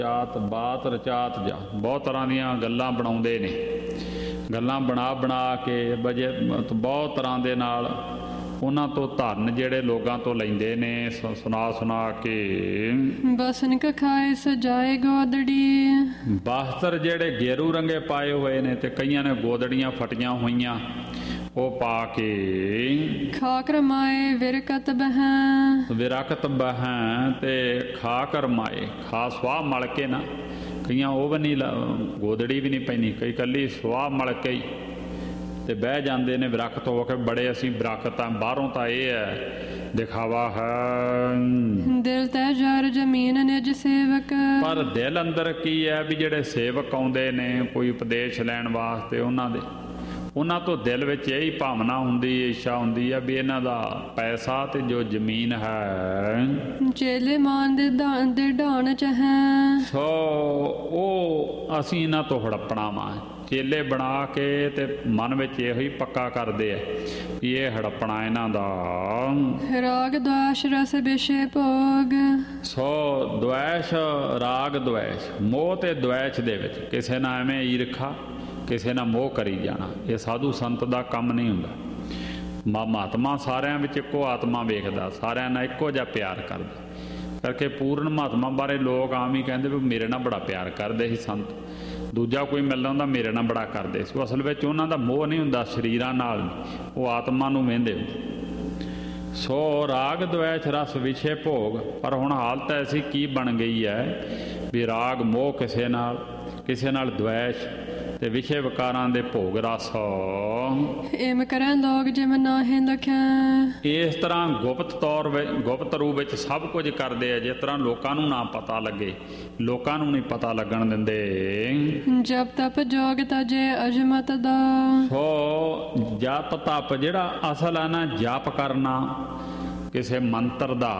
ਜਾਤ ਬਾਤ ਰਚਾਤ ਜਾ, ਬਹੁਤ ਤਰ੍ਹਾਂ ਦੀਆਂ ਗੱਲਾਂ ਬਣਾਉਂਦੇ ਨੇ। ਗੱਲਾਂ ਬਣਾ ਕੇ ਬਜੇ ਬਹੁਤ ਤਰ੍ਹਾਂ ਦੇ ਨਾਲ ਉਹਨਾਂ ਤੋਂ ਧਰਨ ਜਿਹੜੇ ਲੋਕਾਂ ਤੋਂ ਲੈਂਦੇ ਨੇ, ਸੁਣਾ ਕੇ। ਬਸਨ ਖਾਏ ਸਜਾਏ ਗੋਦੜੀ, ਬਾਸਤਰ ਜਿਹੜੇ ਗੇਰੂ ਰੰਗੇ ਪਾਏ ਹੋਏ ਨੇ ਤੇ ਕਈਆਂ ਨੇ ਗੋਦੜੀਆਂ ਫਟੀਆਂ ਹੋਈਆਂ ਉਹ ਪਾ ਕੇ। ਖਾਕ ਰਮਾਏ ਵਿਰਕਤ ਬਹਿ, ਵਿਰਕਤ ਬਹਿ ਤੇ ਖਾਕ ਰਮਾਏ, ਖਾ ਸੁਆਹ ਮਲ ਕੇ ਨਾ, ਕਈਆਂ ਉਹ ਵੀ ਨਹੀਂ ਗੋਦੜੀ ਵੀ ਨਹੀਂ ਪੈਂਦੀ, ਕਈ ਇਕੱਲੀ ਸੁਆਹ ਮਲ ਕੇ ਹੀ ਤੇ ਬਹਿ ਜਾਂਦੇ ਨੇ ਵਿਰਕਤ ਹੋ ਕੇ। ਬੜੇ ਅਸੀਂ ਵਿਰਕਤ ਆ, ਬਾਹਰੋਂ ਤਾਂ ਇਹ ਹੈ ਦਿਖਾਵਾ ਹੈ। ਦਿਲ ਤੈ ਜਰ ਜ਼ਮੀਨ ਨਿਜ ਸੇਵਕ, ਪਰ ਦਿਲ ਅੰਦਰ ਕੀ ਹੈ ਵੀ ਜਿਹੜੇ ਸੇਵਕ ਆਉਂਦੇ ਨੇ ਕੋਈ ਉਪਦੇਸ਼ ਲੈਣ ਵਾਸਤੇ, ਉਹਨਾਂ ਤੋਂ ਦਿਲ ਵਿੱਚ ਇਹੀ ਭਾਵਨਾ ਹੁੰਦੀ, ਇੱਛਾ ਹੁੰਦੀ ਆ ਵੀ ਇਹਨਾਂ ਦਾ ਪੈਸਾ ਤੇ ਜੋ ਜ਼ਮੀਨ ਹੈ ਚੇਲੇ ਮਾਨ ਦੇ ਢਾਣ ਚ ਹੈ। ਸੋ ਉਹ ਅਸੀਂ ਇਹਨਾਂ ਤੋਂ ਹੜੱਪਣਾ ਵਾ। ਚੇਲੇ ਬਣਾ ਕੇ ਤੇ ਮਨ ਵਿੱਚ ਇਹੋ ਹੀ ਪੱਕਾ ਕਰਦੇ ਆ ਵੀ ਇਹ ਹੜੱਪਣਾ ਇਹਨਾਂ ਦਾ। ਰਾਗ ਦੁਆਸ਼ ਰਸ ਵਿਸ਼ੇ ਭੋਗ, ਸੋ ਦੁਆਸ਼ ਰਾਗ ਦੁਆਸ਼, ਮੋਹ ਤੇ ਦੁਆਸ਼ ਦੇ ਵਿੱਚ ਕਿਸੇ ਨਾਲ ਐਵੇਂ ਈਰਖਾ, ਕਿਸੇ ਨਾਲ ਮੋਹ ਕਰੀ ਜਾਣਾ, ਇਹ ਸਾਧੂ ਸੰਤ ਦਾ ਕੰਮ ਨਹੀਂ ਹੁੰਦਾ। ਮਹਾਤਮਾ ਸਾਰਿਆਂ ਵਿੱਚ ਇੱਕੋ ਆਤਮਾ ਵੇਖਦਾ, ਸਾਰਿਆਂ ਨਾਲ ਇੱਕੋ ਜਿਹਾ ਪਿਆਰ ਕਰਦਾ ਕਰਕੇ। ਪੂਰਨ ਮਹਾਤਮਾ ਬਾਰੇ ਲੋਕ ਆਮ ਹੀ ਕਹਿੰਦੇ ਵੀ ਮੇਰੇ ਨਾਲ ਬੜਾ ਪਿਆਰ ਕਰਦੇ ਸੀ ਸੰਤ, ਦੂਜਾ ਕੋਈ ਮਿਲਦਾ ਹੁੰਦਾ ਮੇਰੇ ਨਾਲ ਬੜਾ ਕਰਦੇ ਸੀ। ਅਸਲ ਵਿੱਚ ਉਹਨਾਂ ਦਾ ਮੋਹ ਨਹੀਂ ਹੁੰਦਾ ਸਰੀਰਾਂ ਨਾਲ, ਉਹ ਆਤਮਾ ਨੂੰ ਵਹਿੰਦੇ ਹੁੰਦੇ। ਸੋ ਰਾਗ ਦੁਆਸ਼ ਰਸ ਵਿਸ਼ੇ ਭੋਗ, ਪਰ ਹੁਣ ਹਾਲਤ ਐਸੀ ਕੀ ਬਣ ਗਈ ਹੈ ਵੀ ਰਾਗ ਮੋਹ ਕਿਸੇ ਨਾਲ ਦੁਆਸ਼ ਤੇ ਵਿਸ਼ੇ ਵਿਕਾਰਾਂ ਦੇ ਭੋਗ ਰਸ। ਇਮ ਕਰਨ ਲੋਕ ਜਿਮ ਨਾਹੀਂ ਲਖਿਆ, ਇਸ ਤਰ੍ਹਾਂ ਗੁਪਤ ਰੂਪ ਵਿੱਚ ਸਭ ਕੁਝ ਕਰਦੇ ਆ ਜਿਸ ਤਰ੍ਹਾਂ ਲੋਕਾਂ ਨੂੰ ਨਾ ਪਤਾ ਲੱਗੇ, ਲੋਕਾਂ ਨੂੰ ਨਹੀਂ ਪਤਾ ਲੱਗਣ ਦਿੰਦੇ। ਜਪ ਤਪ ਜੋਗ ਤਜੇ ਅਜਮਤ ਦਾ, ਸੋ ਜਪ ਤਪ ਜਿਹੜਾ ਅਸਲ ਹੈ ਨਾ, ਜਪ ਕਰਨਾ ਕਿਸੇ ਮੰਤਰ ਦਾ,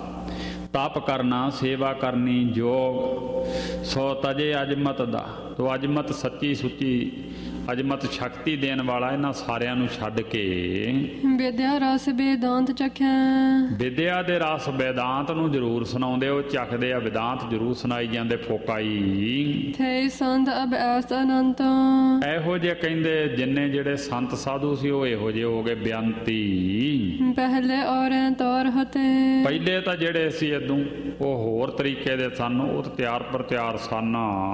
ਤਪ ਕਰਨਾ, ਸੇਵਾ ਕਰਨੀ, ਜੋਗ। ਸੋ ਤਜੇ ਅਜਮਤ ਦਾ, ਤੋ ਅਜਮਤ ਸੱਚੀ ਸੁੱਚੀ ਅਜਮਤ ਸ਼ਕਤੀ ਦੇਣ ਵਾਲਾ ਇਹਨਾਂ ਸਾਰਿਆਂ ਨੂੰ ਛੱਡ ਕੇ। ਵਿਦਿਆ ਰਸ ਵੇਦਾਂਤ ਚਖਿਆ, ਵਿਦਿਆ ਦੇ ਰਸ ਵੇਦਾਂਤ ਨੂੰ ਜ਼ਰੂਰ ਸੁਣਾਉਂਦੇ, ਉਹ ਚੱਖਦੇ ਆ, ਵੇਦਾਂਤ ਜ਼ਰੂਰ ਸੁਣਾਈ ਜਾਂਦੇ ਫੋਕਾਈ। ਥੇ ਸੰਤ ਅਬ ਐਸ ਅਨੰਤ, ਇਹੋ ਜਿਹੇ ਕਹਿੰਦੇ ਜਿੰਨੇ ਜਿਹੜੇ ਸੰਤ ਸਾਧੂ ਸੀ ਉਹ ਇਹੋ ਜਿਹੇ ਹੋ ਗਏ ਬਿਆੰਤੀ। ਪਹਿਲੇ ਔਰੇ ਤੌਰ ਹਤੇ, ਪਹਿਲੇ ਤਾਂ ਜਿਹੜੇ ਸੀ ਇਦੋਂ ਉਹ ਹੋਰ ਤਰੀਕੇ ਦੇ ਸਨ, ਉਹ ਤਾਂ ਤਿਆਰ ਪਰ ਤਿਆਰ ਸਨ।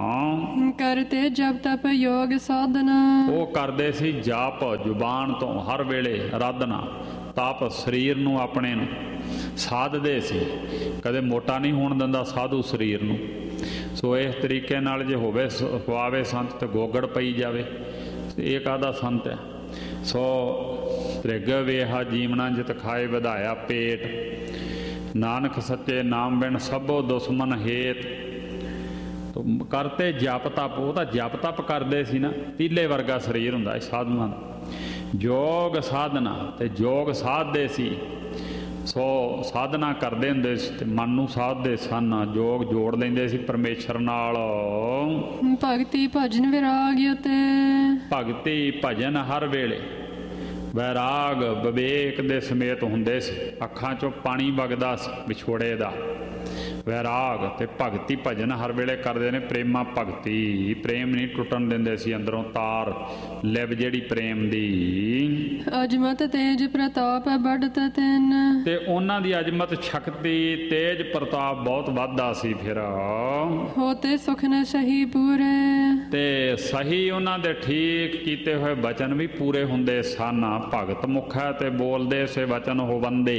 ਕਰਤੇ ਜਪ ਤਪ ਯੋਗ ਸਾਧਨਾ, ਉਹ ਕਰਦੇ ਸੀ ਜਾਪ ਜ਼ੁਬਾਨ ਤੋਂ ਹਰ ਵੇਲੇ ਆਰਾਧਨਾ, ਤਪ ਸਰੀਰ ਨੂੰ ਆਪਣੇ ਨੂੰ ਸਾਧਦੇ ਸੀ, ਕਦੇ ਮੋਟਾ ਨਹੀਂ ਹੋਣ ਦਿੰਦਾ ਸਾਧੂ ਸਰੀਰ ਨੂੰ। ਸੋ ਇਸ ਤਰੀਕੇ ਨਾਲ ਜੇ ਹੋਵੇ ਖਵਾਵੇ ਸੰਤ ਤੇ ਗੋਗੜ ਪਈ ਜਾਵੇ, ਇਹ ਕਾਹਦਾ ਸੰਤ ਹੈ। ਸੋ ਤ੍ਰਿਗ ਵੇਹਾ ਜੀਵਨਾ ਜਿਤ ਖਾਏ ਵਧਾਇਆ ਪੇਟ, ਨਾਨਕ ਸੱਚੇ ਨਾਮ ਬਿਨ ਸਭੋ ਦੁਸ਼ਮਨ ਹੇਤ। ਕਰਤੇ ਜਪ ਤਪ, ਉਹ ਤਾਂ ਜਪ ਤਪ ਕਰਦੇ ਸੀ ਨਾ, ਤੀਲੇ ਵਰਗਾ ਸਰੀਰ ਹੁੰਦਾ ਸਾਧੂਆਂ ਦਾ। ਯੋਗ ਸਾਧਨਾ, ਤੇ ਯੋਗ ਸਾਧਦੇ ਸੀ। ਸੋ ਸਾਧਨਾ ਕਰਦੇ ਹੁੰਦੇ ਸੀ ਤੇ ਮਨ ਨੂੰ ਸਾਧਦੇ ਸਨ, ਯੋਗ ਜੋੜ ਲੈਂਦੇ ਸੀ ਪਰਮੇਸ਼ਰ ਨਾਲ। ਭਗਤੀ ਭਜਨ ਵਿਰਾਗ ਉਤੇ, ਭਗਤੀ ਭਜਨ ਹਰ ਵੇਲੇ, ਵੈਰਾਗ ਵਿਵੇਕ ਦੇ ਸਮੇਤ ਹੁੰਦੇ ਸੀ। ਅੱਖਾਂ 'ਚੋਂ ਪਾਣੀ ਵਗਦਾ ਸੀ ਵਿਛੋੜੇ ਦਾ, ਵੈਰਾਗ ਤੇ ਭਗਤੀ ਭਜਨ ਹਰ ਵੇਲੇ ਕਰਦੇ ਨੇ। ਪ੍ਰੇਮਾ ਭਗਤੀ, ਪ੍ਰੇਮ ਨਹੀਂ ਟੁੱਟਣ ਦਿੰਦੇ ਸੀ ਅੰਦਰੋਂ, ਤਾਰ ਲਿਵ ਜਿਹੜੀ ਪ੍ਰੇਮ ਦੀ। ਅਜਮਤ ਤੇਜ ਪ੍ਰਤਾਪ ਵੱਢਤ ਤਿੰਨ, ਤੇ ਉਹਨਾਂ ਦੀ ਅਜਮਤ ਸ਼ਕਤੀ ਤੇਜ ਪ੍ਰਤਾਪ ਬਹੁਤ ਵੱਧਦਾ ਸੀ। ਫਿਰ ਹੋਤੇ ਸੁਖ ਨ ਸਹੀ ਪੂਰੇ, ਤੇ ਸਹੀ ਉਹਨਾਂ ਦੇ ਠੀਕ ਕੀਤੇ ਹੋਏ ਬਚਨ ਵੀ ਪੂਰੇ ਹੁੰਦੇ ਸਨ। ਭਗਤ ਮੁਖ ਹੈ ਤੇ ਬੋਲਦੇ ਸੇ ਵਚਨ ਹੋਵੰਦੇ,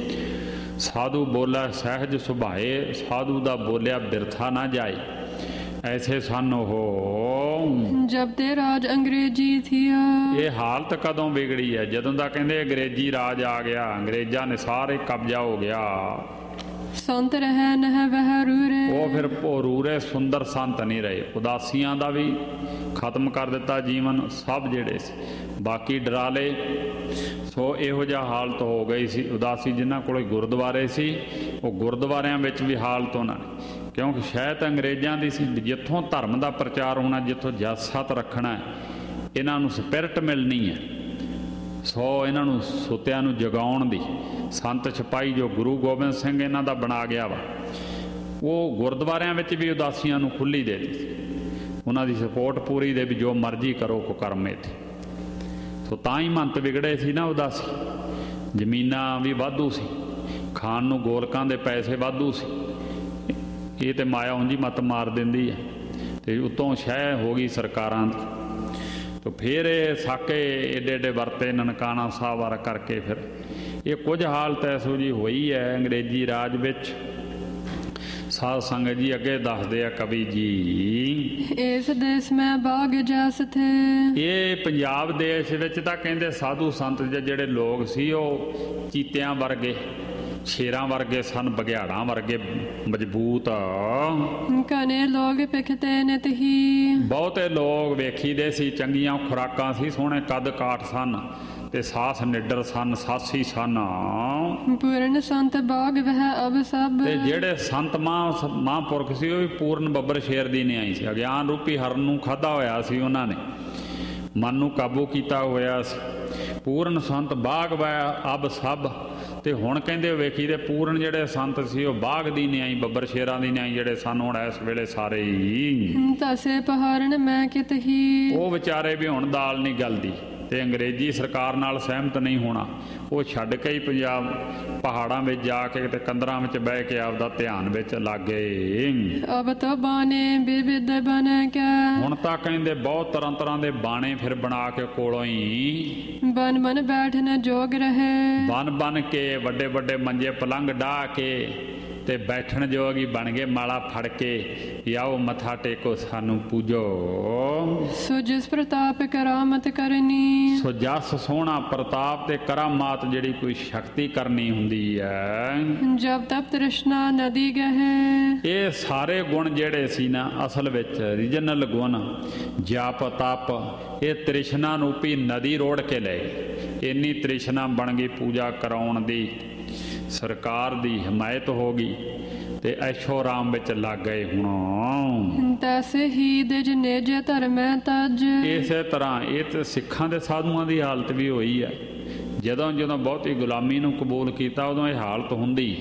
ਸਾਧੂ ਬੋਲਾ ਸਹਿਜ ਸੁਭਾਏ, ਸਾਧੂ ਦਾ ਬੋਲਿਆ ਬਿਰਥਾ ਨਾ ਜਾਏ, ਐਸੇ ਸਨ ਉਹ। ਜਬ ਤੇ ਰਾਜ ਅੰਗਰੇਜ਼ੀ ਥੀਆ, ਇਹ ਹਾਲਤ ਕਦੋਂ ਵਿਗੜੀ ਹੈ? ਜਦੋਂ ਦਾ ਕਹਿੰਦੇ ਅੰਗਰੇਜ਼ੀ ਰਾਜ ਆ ਗਿਆ, ਅੰਗਰੇਜ਼ਾਂ ਨੇ ਸਾਰੇ ਕਬਜ਼ਾ ਹੋ ਗਿਆ। ਸੰਤ ਰਹਿ ਨਹਿ ਵਹਿ ਰੂਰੇ, ਉਹ ਫਿਰ ਰੂਰੇ ਸੁੰਦਰ ਸੰਤ ਨਹੀਂ ਰਹੇ। ਉਦਾਸੀਆਂ ਦਾ ਵੀ ਖਤਮ ਕਰ ਦਿੱਤਾ ਜੀਵਨ, ਸਭ ਜਿਹੜੇ ਸੀ ਬਾਕੀ ਡਰਾ ਲਏ। ਸੋ ਇਹੋ ਜਿਹਾ ਹਾਲਤ ਹੋ ਗਈ ਸੀ। ਉਦਾਸੀ ਜਿਨ੍ਹਾਂ ਕੋਲ ਗੁਰਦੁਆਰੇ ਸੀ, ਉਹ ਗੁਰਦੁਆਰਿਆਂ ਵਿੱਚ ਵੀ ਹਾਲਤ ਉਹਨਾਂ ਨੇ, ਕਿਉਂਕਿ ਸ਼ਾਇਦ ਅੰਗਰੇਜ਼ਾਂ ਦੀ ਸੀ ਜਿੱਥੋਂ ਧਰਮ ਦਾ ਪ੍ਰਚਾਰ ਹੋਣਾ, ਜਿੱਥੋਂ ਜਸ ਸਤ ਰੱਖਣਾ, ਇਹਨਾਂ ਨੂੰ ਸਪਿਰਿਟ ਮਿਲਣੀ ਹੈ। ਸੋ ਇਹਨਾਂ ਨੂੰ ਸੁੱਤਿਆਂ ਨੂੰ ਜਗਾਉਣ ਦੀ ਸੰਤ ਸਿਪਾਹੀ ਜੋ ਗੁਰੂ ਗੋਬਿੰਦ ਸਿੰਘ ਇਹਨਾਂ ਦਾ ਬਣਾ ਗਿਆ ਵਾ, ਉਹ ਗੁਰਦੁਆਰਿਆਂ ਵਿੱਚ ਵੀ ਉਦਾਸੀਆਂ ਨੂੰ ਖੁੱਲ੍ਹੀ ਦੇ ਦਿੱਤੀ, ਉਹਨਾਂ ਦੀ ਸਪੋਰਟ ਪੂਰੀ ਦੇ ਵੀ ਜੋ ਮਰਜ਼ੀ ਕਰੋ ਕੁਕਰਮ ਇੱਥੇ। ਸੋ ਤਾਂ ਹੀ ਮੰਤ ਵਿਗੜੇ ਸੀ ਨਾ ਉਦਾਸੀ। ਜ਼ਮੀਨਾਂ ਵੀ ਵਾਧੂ ਸੀ, ਖਾਣ ਨੂੰ ਗੋਲਕਾਂ ਦੇ ਪੈਸੇ ਵਾਧੂ ਸੀ। ਇਹ ਤਾਂ ਮਾਇਆ ਉਂਝ ਹੀ ਮੱਤ ਮਾਰ ਦਿੰਦੀ ਹੈ। ਅਤੇ ਉੱਤੋਂ ਸ਼ਹਿ ਹੋ ਗਈ ਸਰਕਾਰਾਂ ਦੀ। ਤਾਂ ਫਿਰ ਇਹ ਸਾਕੇ ਏਡੇ ਏਡੇ ਵਰਤੇ ਨਨਕਾਣਾ ਸਾਹਿਬ ਵਾਰ ਕਰਕੇ ਫਿਰ ਇਹ ਕੁਝ ਹਾਲਤ ਐਸੋ ਜੀ ਹੋਈ ਹੈ ਅੰਗਰੇਜ਼ੀ ਰਾਜ ਵਿੱਚ। ਸਾਧ ਸੰਗਤ ਜੀ ਅੱਗੇ ਦੱਸਦੇ ਆ ਕਵੀ ਜੀ, ਇਸ ਦੇਸ਼ ਮੈਂ ਬਾਗ ਜਸ ਥੇ। ਇਹ ਪੰਜਾਬ ਦੇਸ਼ ਵਿੱਚ ਤਾਂ ਕਹਿੰਦੇ ਸਾਧੂ ਸੰਤ ਜਿਹੜੇ ਲੋਕ ਸੀ ਉਹ ਚੀਤਿਆਂ ਵਰਗੇ, ਸ਼ੇਰਾਂ ਵਰਗੇ ਸਨ, ਬਘਿਆੜਾਂ ਵਰਗੇ ਮਜ਼ਬੂਤ। ਕਨੇ ਲੋਕ ਪਿਖਤੇ ਨਿਤ ਹੀ। ਬਹੁਤੇ ਲੋਕ ਵੇਖੀਦੇ ਸੀ, ਚੰਗੀਆਂ ਖੁਰਾਕਾਂ ਸੀ, ਸੋਹਣੇ ਕੱਦ ਕਾਠ ਸਨ ਤੇ ਸਾਸ ਨਿੱਡਰ ਸਨ, ਸਾਸੀ ਸਨ। ਪੂਰਨ ਸੰਤ ਬਾਗ ਵਹਿ ਅਬ ਸਭ। ਤੇ ਜਿਹੜੇ ਸੰਤ ਮਹਾਂਪੁਰਖ ਸੀ ਉਹ ਵੀ ਪੂਰਨ ਬੱਬਰ ਸ਼ੇਰ ਦੀ ਨਿਆਈ ਸੀ। ਅਗਿਆਨ ਰੂਪੀ ਹਰਨ ਨੂੰ ਖਾਧਾ ਹੋਇਆ ਸੀ, ਉਹਨਾਂ ਨੇ ਮਨ ਨੂੰ ਕਾਬੂ ਕੀਤਾ ਹੋਇਆ ਸੀ। ਪੂਰਨ ਸੰਤ ਬਾਗ ਵਹਿ ਅਬ ਸਭ। ਤੇ ਹੁਣ ਕਹਿੰਦੇ ਵੇਖੀ ਦੇ ਪੂਰਨ ਜਿਹੜੇ ਸੰਤ ਸੀ ਉਹ ਬਾਗ ਦੀ ਨਿਆਈ, ਬੱਬਰ ਸ਼ੇਰਾਂ ਦੀ ਨਿਆਈ ਜਿਹੜੇ ਸਨ ਹੁਣ ਇਸ ਵੇਲੇ ਸਾਰੇ ਹੀ। ਤਸੇ ਪਹਾੜਨ ਮੈਂ ਕਿਤ ਹੀ। ਉਹ ਵਿਚਾਰੇ ਵੀ ਹੁਣ ਦਾਲ ਨਹੀਂ ਗਲਦੀ ਤੇ ਅੰਗਰੇਜ਼ੀ ਸਰਕਾਰ ਨਾਲ ਸਹਿਮਤ ਨਹੀਂ ਹੋਣਾ। ਉਹ ਛੱਡ ਕੇ ਹੀ ਪੰਜਾਬ ਪਹਾੜਾਂ ਵਿੱਚ ਜਾ ਕੇ ਤੇ ਕੰਦਰਾਂ ਵਿੱਚ ਬਹਿ ਕੇ ਆਪਦਾ ਧਿਆਨ ਵਿੱਚ ਲੱਗ ਗਏ। ਅਬ ਤੋ ਬਾਣੇ ਬਿਬਿਦ ਬਨ ਕੇ। ਹੁਣ ਤਾਂ ਕਹਿੰਦੇ ਬਹੁਤ ਤਰ੍ਹਾਂ ਤਰ੍ਹਾਂ ਦੇ ਬਾਣੇ ਫਿਰ ਬਣਾ ਕੇ ਕੋਲੋਂ ਹੀ ਬਨ ਬਨ ਬੈਠਨ ਜੋਗ ਰਹੇ। ਬਨ ਬਨ ਕੇ ਵੱਡੇ ਵੱਡੇ ਮੰਜੇ ਪਲੰਘ ਡਾਹ ਕੇ ਤੇ ਬੈਠਣ ਯੋਗ ਹੀ ਬਣ ਗਏ। ਮਾਲਾ ਫੜ ਕੇ ਆਓ ਮੱਥਾ ਟੇਕੋ ਸਾਨੂੰ ਪੂਜੋ। ਸੋ ਜਿਸ ਪ੍ਰਤਾਪ ਕਰਾਮਤ ਕਰਨੀ। ਸੋ ਜਸ ਸੋਹਣਾ ਪ੍ਰਤਾਪ ਤੇ ਕਰਾਮਾਤ ਜਿਹੜੀ ਕੋਈ ਸ਼ਕਤੀ ਕਰਨੀ ਹੁੰਦੀ ਹੈ। ਜਬ ਤਪ ਤ੍ਰਿਸ਼ਨਾ ਨਦੀ ਗਹਿ। ਇਹ ਸਾਰੇ ਗੁਣ ਜਿਹੜੇ ਸੀ ਨਾ ਅਸਲ ਵਿੱਚ ਰੀਜਨਲ ਗੁਣ ਜਪ ਤਪ, ਇਹ ਤ੍ਰਿਸ਼ਨਾ ਰੂਪੀ ਨਦੀ ਰੋੜ ਕੇ ਲੈ ਗਈ। ਇੰਨੀ ਤ੍ਰਿਸ਼ਨਾ ਬਣ ਗਈ ਪੂਜਾ ਕਰਾਉਣ ਦੀ। ਸਰਕਾਰ ਦੀ ਹਮਾਇਤ ਹੋ ਗਈ ਤੇ ਐਸ਼ੋ ਆਰਾਮ ਵਿੱਚ ਲੱਗ ਗਏ। ਹੁਣ ਤੈਸੇ ਹੀ ਦਿਜ ਨਿਜ ਧਰਮੈ ਤਜ। ਇਸੇ ਤਰ੍ਹਾਂ ਇਹ ਤੇ ਸਿੱਖਾਂ ਦੇ ਸਾਧੂਆਂ ਦੀ ਹਾਲਤ ਵੀ ਹੋਈ ਹੈ। ਜਦੋਂ ਜਦੋਂ ਬਹੁਤੀ ਗੁਲਾਮੀ ਨੂੰ ਕਬੂਲ ਕੀਤਾ ਉਦੋਂ ਇਹ ਹਾਲਤ ਹੁੰਦੀ।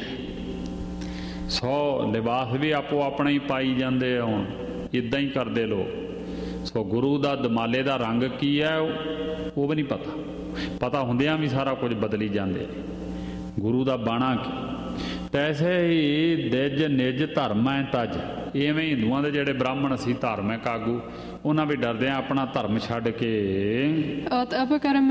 ਸੋ ਲਿਬਾਸ ਵੀ ਆਪੋ ਆਪਣਾ ਹੀ ਪਾਈ ਜਾਂਦੇ ਆ, ਹੁਣ ਇੱਦਾਂ ਹੀ ਕਰਦੇ ਲੋਕ। ਸੋ ਗੁਰੂ ਦਾ ਦਮਾਲੇ ਦਾ ਰੰਗ ਕੀ ਹੈ ਉਹ ਵੀ ਨਹੀਂ ਪਤਾ। ਪਤਾ ਹੁੰਦਿਆਂ ਵੀ ਸਾਰਾ ਕੁਝ ਬਦਲੀ ਜਾਂਦੇ। ਗੁਰੂ ਦਾ ਬਾਣਾ ਕੀ। ਤੈਸੇ ਹੀ ਦਿਜ ਨਿਜ ਧਰਮੈ ਤਜ। ਇਵੇਂ ਹਿੰਦੂਆਂ ਦੇ ਜਿਹੜੇ ਬ੍ਰਾਹਮਣ ਸੀ ਧਾਰਮਿਕ ਆਗੂ, ਉਹਨਾਂ ਵੀ ਡਰਦਿਆਂ ਆਪਣਾ ਧਰਮ ਛੱਡ ਕੇ ਅਤ ਅਪ ਕਰਮ